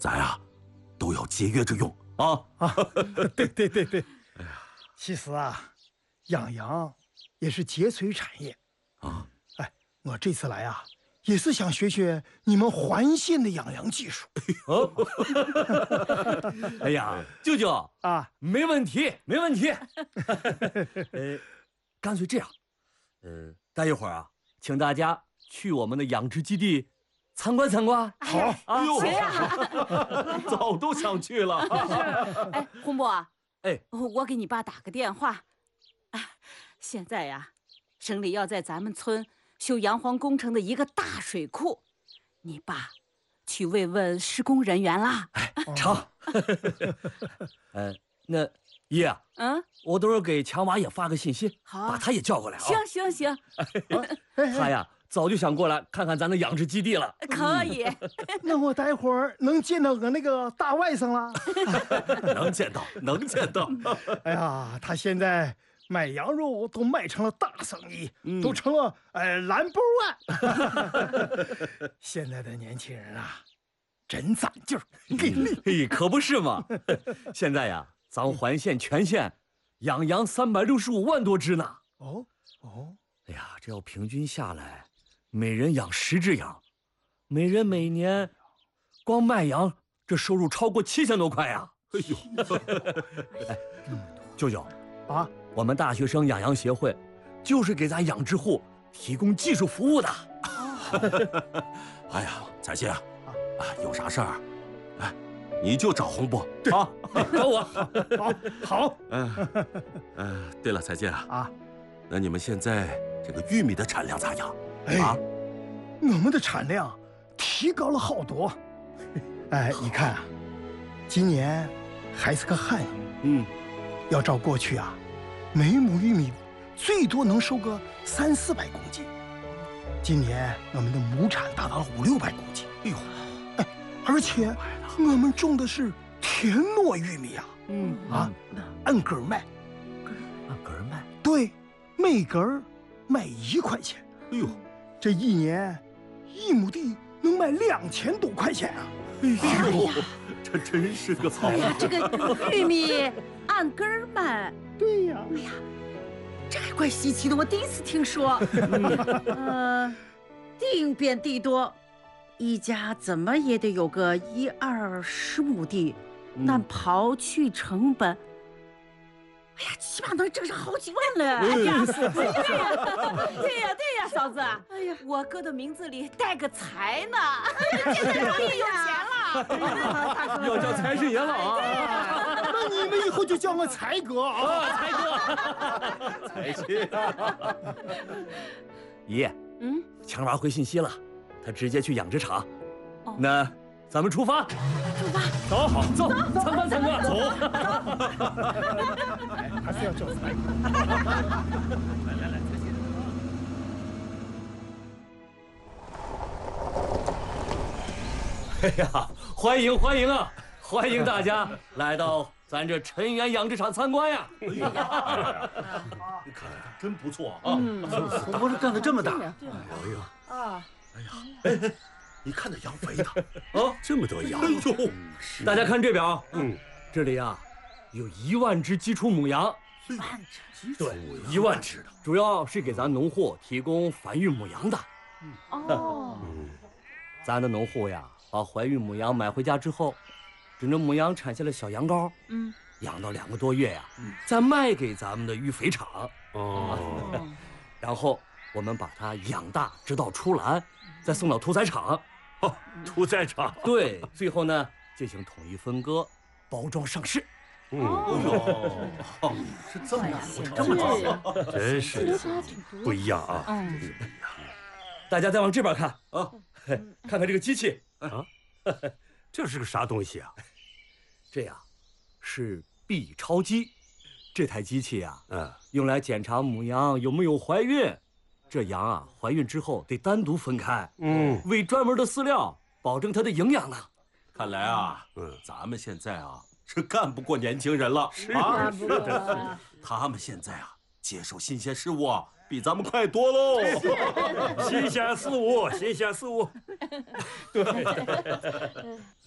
咱呀都要节约着用啊！ 对。哎呀，其实啊，养羊也是节水产业啊。哎，我这次来啊，也是想学学你们环县的养羊技术。 哎呀，舅舅啊，没问题，没问题。干脆这样，待一会儿啊，请大家去我们的养殖基地参观参观。 好啊， 行呀， 早都想去了。 哎，洪伯， 哎， 我给你爸打个电话。现在呀，省里要在咱们村修洋黄工程的一个大水库，你爸去慰问施工人员啦。 哎，成。那爷啊，我等会儿给强娃也发个信息， 好， 把他也叫过来啊。 行。 他呀，早就想过来看看咱的养殖基地了。 可以。 那我待会儿能见到我那个大外甥了？ 能见到。 哎呀，他现在卖羊肉都卖成了大生意，都成了number one。现在的年轻人啊，真攒劲儿，给力！ 嘿，可不是嘛！现在呀，咱环县全县养羊365万多只呢。 哦， 哎呀，这要平均下来，每人养10只羊，每人每年光卖羊这收入超过7000多块呀！ 哎呦， 哎，舅舅啊， 我们大学生养羊协会就是给咱养殖户提供技术服务的。 哎呀，彩信啊，有啥事儿，哎，你就找洪伯啊， 找我。 好。 对了，彩信啊，那你们现在这个玉米的产量咋样？ 我们的产量提高了好多。哎，你看啊，今年还是个旱年，要照过去啊，每亩玉米最多能收个300-400公斤。今年我们的亩产达到了500-600公斤。哎呦，而且我们种的是田糯玉米啊，按根卖。 按根卖？ 对，每根卖1块钱。 哎呦， 这一年1亩地能卖2000多块钱啊！ 哎呦，这真是个好。 哎呀，这个玉米按根儿卖。 对呀。 哎呀，这还怪稀奇的，我第一次听说。 地变地多，一家怎么也得有个10-20亩地，但刨去成本，哎呀，起码能挣上好几万了。 哎呀，对呀，嫂子。哎呀，我哥的名字里带个财呢，现在终于有钱了。 要叫财神爷了啊！ 那你们以后就叫我财哥啊！ 财哥， 彩信。 爷，强娃回信息了，他直接去养殖场。那咱们出发。走，好，走，参观参观，走。 还是要叫财哥。 来，彩信。哎呀，欢迎啊！欢迎大家来到咱这陈园养殖场参观呀！ 你看，真不错啊！不是干得这么大。哎呀，你看那羊肥的啊，这么多羊！哎呦， 大家看这表，这里啊有1万只基础母羊。 1万只？ 对，1万只的，主要是给咱农户提供繁育母羊的。咱的农户呀，把怀孕母羊买回家之后，等着母羊产下了小羊羔，养到2个多月呀，再卖给咱们的育肥场。然后我们把它养大，直到出栏，再送到屠宰场。 屠宰场。 对，最后呢进行统一分割，包装上市。 是这么这么大， 真是不一样啊！ 大家再往这边看啊，看看这个机器啊，这是个啥东西啊？ 这呀是 B 超机，这台机器呀，用来检查母羊有没有怀孕。这羊啊怀孕之后得单独分开，喂专门的饲料，保证它的营养呢。 看来啊，咱们现在啊是干不过年轻人了， 是的， 他们现在啊接受新鲜事物啊比咱们快多喽。 新鲜事物，新鲜事物。 对。